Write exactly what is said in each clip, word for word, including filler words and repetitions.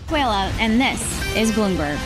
Quayla, and this is Bloomberg.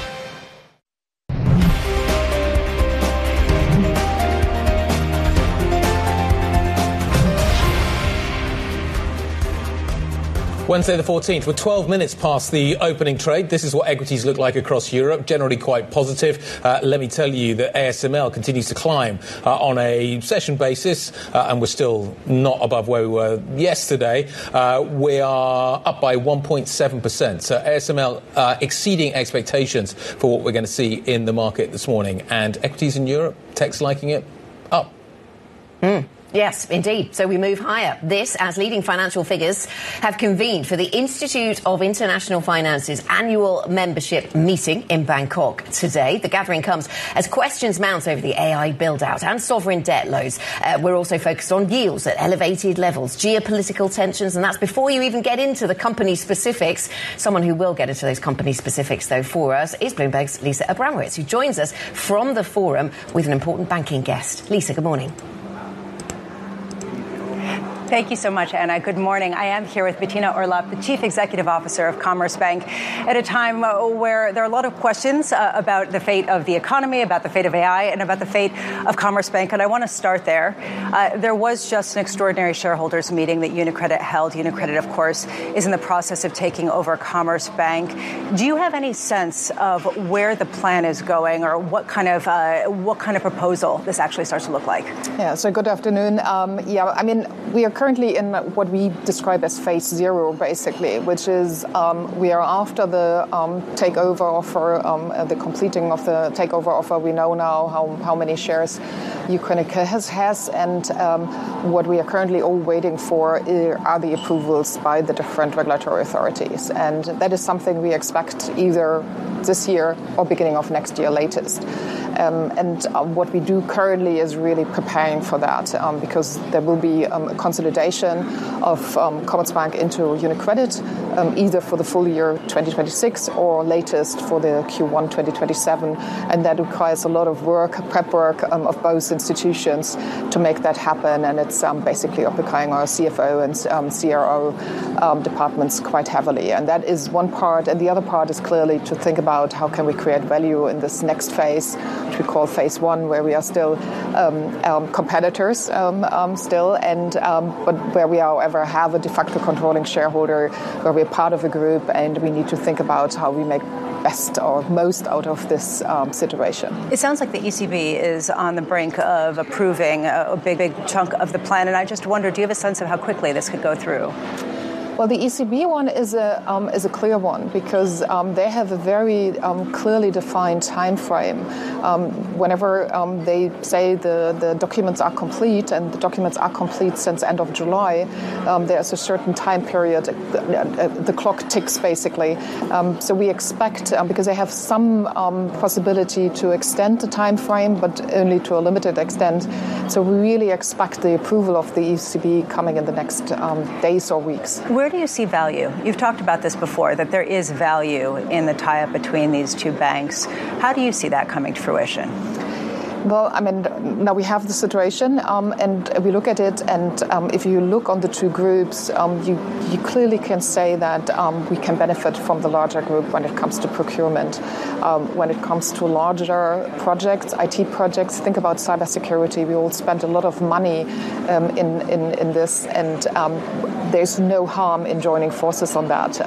Wednesday the fourteenth, we're twelve minutes past the opening trade. This is what equities look like across Europe, generally quite positive. Uh, let me tell you that A S M L continues to climb uh, on a session basis, uh, and we're still not above where we were yesterday. Uh, we are up by one point seven percent. So A S M L uh, exceeding expectations for what we're going to see in the market this morning. And equities in Europe, tech's liking it, up. Mm. Yes, indeed. So we move higher. This as leading financial figures have convened for the Institute of International Finance's annual membership meeting in Bangkok today. The gathering comes as questions mount over the A I build-out and sovereign debt loads. Uh, we're also focused on yields at elevated levels, geopolitical tensions, and that's before you even get into the company specifics. Someone who will get into those company specifics, though, for us is Bloomberg's Lisa Abramowitz, who joins us from the forum with an important banking guest. Lisa, good morning. Thank you so much, Anna. Good morning. I am here with Bettina Orlopp, the Chief Executive Officer of Commerzbank, at a time uh, where there are a lot of questions uh, about the fate of the economy, about the fate of A I, and about the fate of Commerzbank. And I want to start there. Uh, there was just an extraordinary shareholders meeting that UniCredit held. UniCredit, of course, is in the process of taking over Commerzbank. Do you have any sense of where the plan is going, or what kind of uh, what kind of proposal this actually starts to look like? Yeah. So good afternoon. Um, yeah. I mean, we are currently in what we describe as phase zero, basically, which is um, we are after the um, takeover offer, um, uh, the completing of the takeover offer. We know now how, how many shares UniCredit has, has and um, what we are currently all waiting for are the approvals by the different regulatory authorities. And that is something we expect either this year or beginning of next year latest. Um, and uh, what we do currently is really preparing for that um, because there will be um, a consolidation of um, Commerzbank into UniCredit, um, either for the full year twenty twenty-six or latest for the Q one twenty twenty-seven. And that requires a lot of work, prep work um, of both institutions to make that happen. And it's um, basically occupying our C F O and um, C R O um, departments quite heavily. And that is one part. And the other part is clearly to think about how can we create value in this next phase, which we call phase one, where we are still um, um, competitors um, um, still, and um, but where we, however, have a de facto controlling shareholder, where we're part of a group, and we need to think about how we make best or most out of this um, situation. It sounds like the E C B is on the brink of approving a big, big chunk of the plan, and I just wonder, do you have a sense of how quickly this could go through? Well, the E C B one is a um, is a clear one because um, they have a very um, clearly defined time frame. Um, whenever um, they say the, the documents are complete, and the documents are complete since end of July, um, there's a certain time period. The, the clock ticks basically. Um, so we expect um, because they have some um, possibility to extend the time frame, but only to a limited extent. So we really expect the approval of the E C B coming in the next um, days or weeks. Where do you see value? You've talked about this before, that there is value in the tie-up between these two banks. How do you see that coming to fruition? Well, I mean, now we have the situation, um, and we look at it, and um, if you look on the two groups, um, you, you clearly can say that um, we can benefit from the larger group when it comes to procurement. Um, when it comes to larger projects, I T projects, think about cybersecurity. We all spend a lot of money um, in, in, in this, and um, there's no harm in joining forces on that.